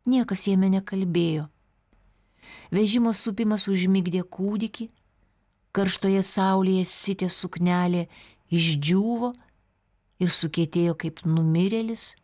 Niekas jame nekalbėjo. Vežimo supimas užmigdė kūdikį, karštoje saulėje sitė suknelė išdžiūvo ir sukietėjo kaip numirėlis.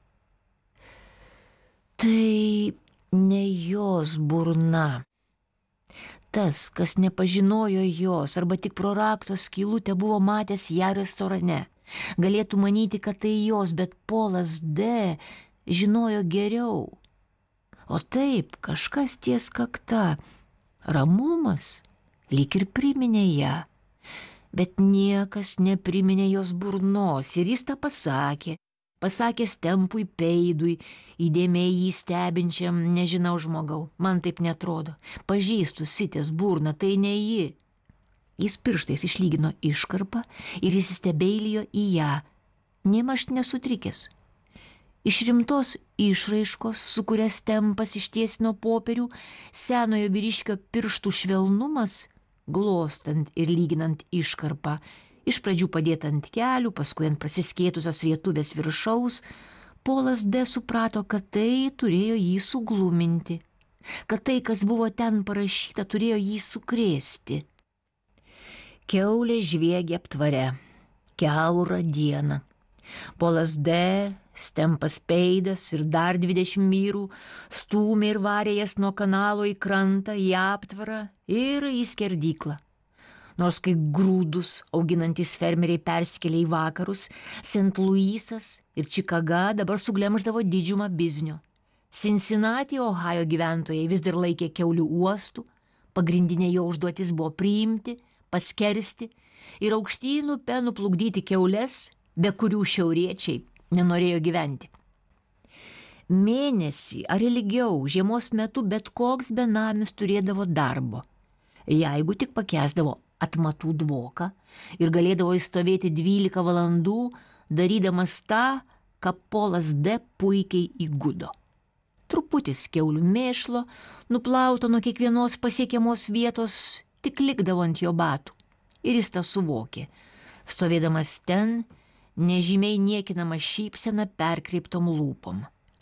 Tai ne jos burna. Tas, kas nepažinojo jos arba tik pro rakto skylutę buvo matęs ją restorane, galėtų manyti, kad tai jos, bet Polas D. žinojo geriau. O taip, kažkas ties kakta, ramumas, lyg ir priminė ją, bet niekas nepriminė jos burnos ir jis tą pasakė Stempui Peidui, įdėmiai jį stebinčiam, nežinau žmogau, man taip netrodo, pažįstu sitės burną, tai ne ji. Jis pirštais išlygino iškarpą ir įsistebeilijo į ją, nėmaž nesutrikęs. Iš rimtos išraiškos, su kuria Stempas ištiesino popierių, senojo vyriškio pirštų švelnumas, glostant ir lyginant iškarpą, iš pradžių padėta ant kelių, paskui ant prasiskėtusios rietuvės viršaus, Polas D. suprato, kad tai turėjo jį sugluminti, kad tai, kas buvo ten parašyta, turėjo jį sukrėsti. Kiaulė žviegė aptvare, kiaurą dieną. Polas D., Stempas Peidas ir dar 20 vyrų stūmė ir varė jas nuo kanalo į krantą, į aptvarą ir į skerdyklą. Nors kai grūdus auginantys fermeriai persikėlė į vakarus, St. Louisas ir Čikaga dabar suglemždavo didžiumą biznio. Cincinnati, Ohajo gyventojai vis dar laikė kiaulių uostų, pagrindinė jo užduotis buvo priimti, paskersti ir aukštyn upe nuplukdyti kiaules, be kurių šiauriečiai nenorėjo gyventi. Mėnesį ar ilgiau žiemos metu bet koks benamis turėdavo darbo, jeigu tik pakęsdavo atmatų dvoką ir galėdavo įstovėti 12 valandų, darydamas tą, ką Polas D. puikiai įgudo. Truputis kiaulių mėšlo, nuplauto nuo kiekvienos pasiekiamos vietos, tik likdavo ant jo batų. Ir jis tą suvokė, stovėdamas ten, nežymiai niekinama šypsena perkreiptom lūpom.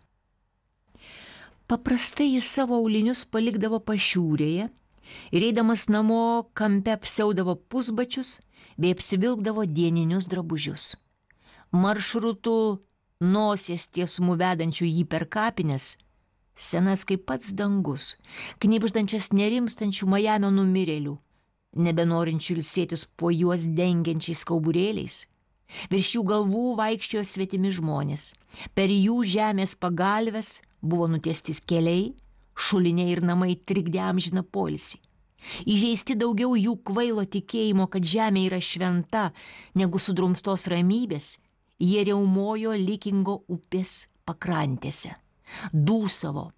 Paprastai jis savo aulinius palikdavo pašiūrėje ir eidamas namo kampe apsiaudavo pusbačius bei apsivilkdavo dieninius drabužius. Maršrutu nosies tiesumų vedančių jį per kapines, senas kaip pats dangus, knibždančias nerimstančių Majamio numirėlių, nebenorinčių ilsėtis po juos dengiančiais kauburėliais. Virš jų galvų vaikščiojo svetimi žmonės, per jų žemės pagalves buvo nutiesti keliai, šuliniai ir namai trikdė amžiną poilsį. Įžeisti daugiau jų kvailo tikėjimo, kad žemė yra šventa, negu sudrumstos ramybės, jie riaumojo Likingo upės pakrantėse, dūsavo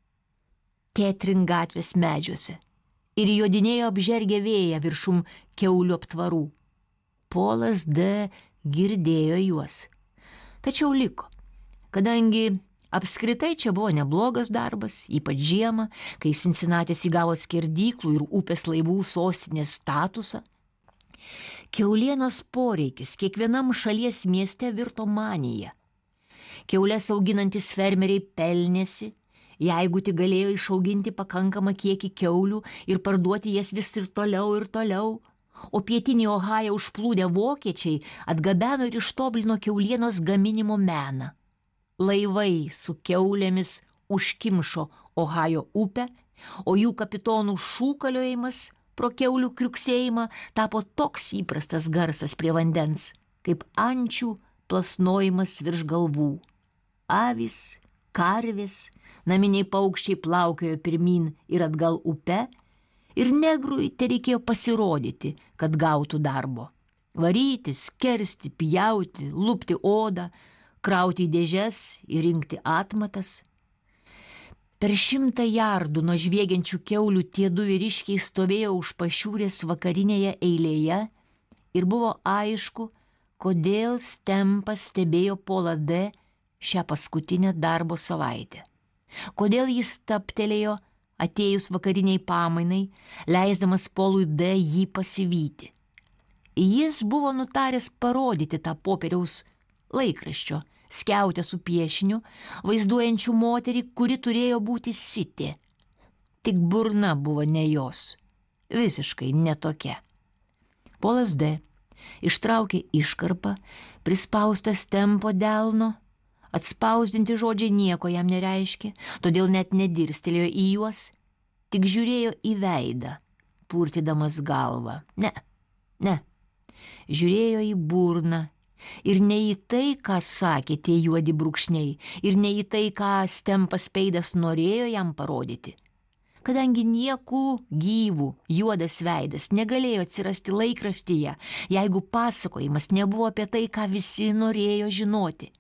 Ketrin gatvės medžiuose ir jodinėjo apžergę vėją viršum kiaulių aptvarų. Polas D. girdėjo juos, tačiau liko, kadangi apskritai čia buvo neblogas darbas, ypač žiemą, kai Cincinnati įgavo skerdyklų ir upės laivų sostinės statusą. Kiaulienos poreikis kiekvienam šalies mieste virto manija. Kiaules auginantis fermeriai pelnėsi, jeigu tik galėjo išauginti pakankamą kiekį kiaulių ir parduoti jas vis ir toliau, o pietinį Ohają užplūdę vokiečiai atgabeno ir ištoblino kiaulienos gaminimo meną. Laivai su kiaulėmis užkimšo Ohajo upę, o jų kapitonų šūkaliojimas pro kiaulių kriuksėjimą tapo toks įprastas garsas prie vandens, kaip ančių plasnojimas virš galvų. Avys, karvės, naminiai paukščiai plaukiojo pirmyn ir atgal upe, ir negrui tereikėjo pasirodyti, kad gautų darbo. Varyti, skersti, pjauti, lupti odą, krauti į dėžes ir rinkti atmatas. Per 100 jardų nuo žviegiančių kiaulių tie du vyriškiai stovėjo už pašiūrės vakarinėje eilėje ir buvo aišku, kodėl Stempas stebėjo Polą D. šią paskutinę darbo savaitę. Kodėl jis stabtelėjo atėjus vakariniai pamainai, leisdamas Polui D. jį pasivyti. Jis buvo nutaręs parodyti tą popieriaus laikraščio skiautę su piešiniu, vaizduojančiu moterį, kuri turėjo būti Sitė. Tik burna buvo ne jos, visiškai netokia. Polas D. ištraukė iškarpą, prispaustas tempo delno. Atspausdinti žodžiai nieko jam nereiškė, todėl net nedirstelėjo į juos, tik žiūrėjo į veidą, purtydamas galvą. Ne. Žiūrėjo į burną ir ne į tai, ką sakė tie juodi brūkšniai, ir ne į tai, ką Stempas Peidas norėjo jam parodyti. Kadangi niekų gyvų juodas veidas negalėjo atsirasti laikraštyje, jeigu pasakojimas nebuvo apie tai, ką visi norėjo žinoti.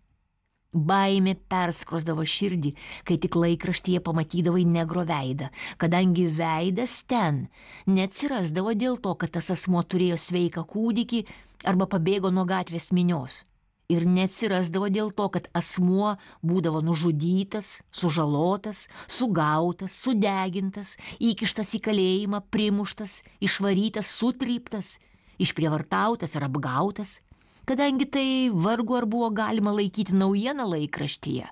Baimė perskrosdavo širdį, kai tik laikraštyje pamatydavai negro veidą, kadangi veidas ten neatsirasdavo dėl to, kad tas asmuo turėjo sveiką kūdikį arba pabėgo nuo gatvės minios. Ir neatsirasdavo dėl to, kad asmuo būdavo nužudytas, sužalotas, sugautas, sudegintas, įkištas į kalėjimą, primuštas, išvarytas, sutryptas, išprievartautas ar apgautas, kadangi tai vargu ar buvo galima laikyti naujieną laikraštyje.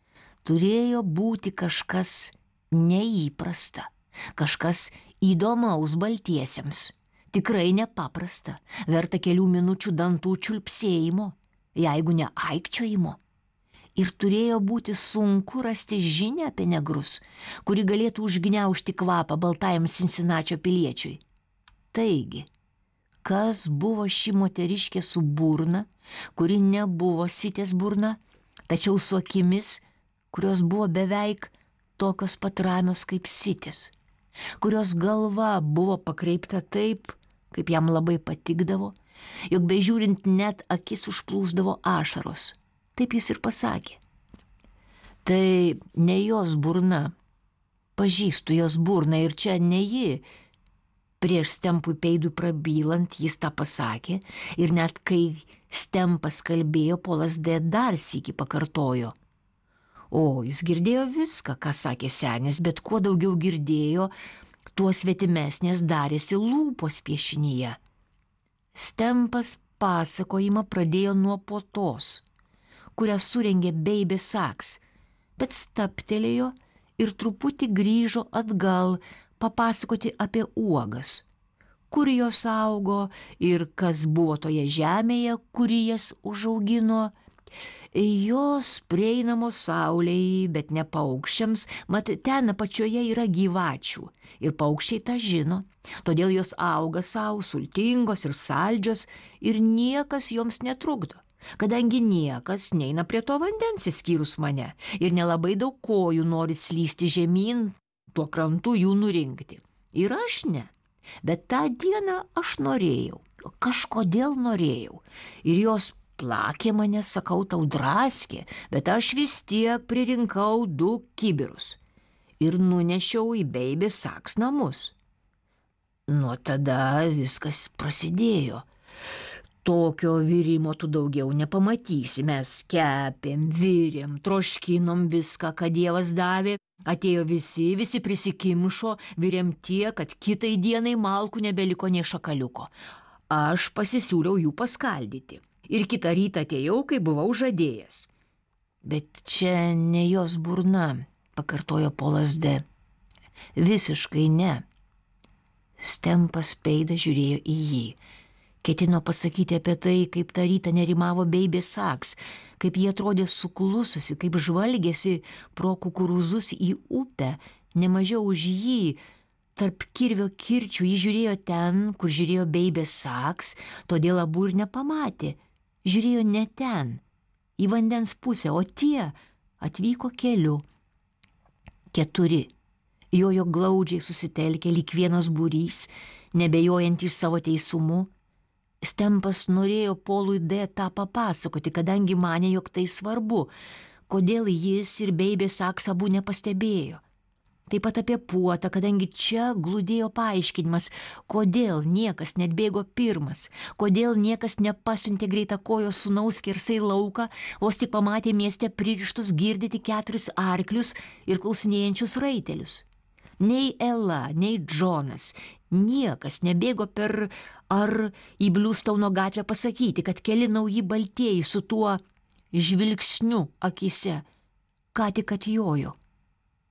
Turėjo būti kažkas neįprasta, kažkas įdomaus baltiesiems, tikrai nepaprasta, verta kelių minučių dantų čiulpsėjimo, jeigu ne aikčiojimo. Ir turėjo būti sunku rasti žinią apie negrus, kuri galėtų užgniaužti kvapą baltajam Sinsinačio piliečiui. Taigi, kas buvo ši moteriškė su burna, kuri nebuvo Sitės burna, tačiau su akimis, kurios buvo beveik tokios pat ramios kaip Sitės, kurios galva buvo pakreipta taip, kaip jam labai patikdavo, jog bežiūrint net akis užplūsdavo ašaros. Taip jis ir pasakė. Tai ne jos burna. Pažįstu jos burną ir čia ne ji. Prieš Stempui Peidui prabylant jis tą pasakė ir net kai Stempas kalbėjo, Polas D. dar sykį pakartojo. O, jis girdėjo viską, ką sakė senis, bet kuo daugiau girdėjo, tuo svetimesnės darėsi lūpos piešinyje. Stempas pasakojimą pradėjo nuo puotos, kurią surengė Beibė Saks, bet stabtelėjo ir truputį grįžo atgal papasakoti apie uogas, kur jos augo ir kas buvo toje žemėje, kuri jas užaugino. Jos prieinamos saulei, bet ne paukščiams, mat ten apačioje yra gyvačių ir paukščiai tą žino, todėl jos auga savo sultingos ir saldžios ir niekas joms netrukdo, kadangi niekas neina prie to vandens išskyrus mane ir nelabai daug kojų nori slysti žemyn, tuo krantu jų nurinkti. Ir aš ne, bet tą dieną aš norėjau, kažkodėl norėjau ir jos plakė mane, sakau, tau draskė, bet aš vis tiek pririnkau 2 kibirus ir nunešiau į Beibė Saks namus. Nuo tada viskas prasidėjo. Tokio virimo tu daugiau nepamatysi, mes kepėm, virėm, troškinom viską, ką Dievas davė, atėjo visi prisikimšo, virėm tiek, kad kitai dienai malkų nebeliko nė šakaliuko. Aš pasisiūliau jų paskaldyti. Ir kitą rytą atėjau, kai buvau žadėjęs. Bet čia ne jos burna, pakartojo Polas D. Visiškai ne. Stempas Peidas žiūrėjo į jį. Ketino pasakyti apie tai, kaip tą rytą nerimavo Beibė Saks, kaip jie atrodė suklususi, kaip žvalgėsi pro kukurūzus į upę, nemažiau už jį. Tarp kirvio kirčių jį žiūrėjo ten, kur žiūrėjo Beibė Saks, todėl abu ir nepamatė. Žiūrėjo ne ten, į vandens pusę, o tie atvyko keliu. 4. Jojo glaudžiai susitelkė lyg vienas būrys, nebejojantys savo teisumu. Stempas norėjo Polui D. tą papasakoti, kadangi manė, jog tai svarbu, kodėl jis ir Beibė Saks abu nepastebėjo. Taip pat apie puotą, kadangi čia glūdėjo paaiškinimas, kodėl niekas neatbėgo pirmas, kodėl niekas nepasiuntė greitakojo sūnaus skersai lauką, vos tik pamatė mieste pririštus girdyti 4 arklius ir klausinėjančius raitelius. Nei Ela, nei Džonas, niekas nebėgo per ar į Bliūstauno gatvę pasakyti, kad keli nauji baltieji su tuo žvilgsniu akise ką tik atjojo.